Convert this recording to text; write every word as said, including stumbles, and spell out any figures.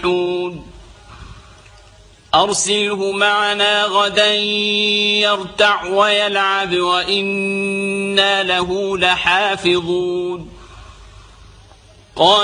يسبحون أرسله معنا غدا يرتع ويلعب وإنا له لحافظون.